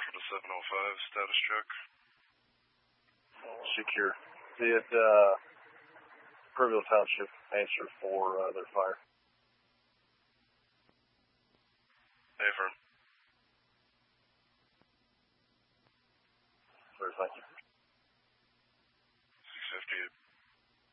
for the 705 status check. Secure. Did Purville Township answer for their fire? Affirm. Sir, thank you.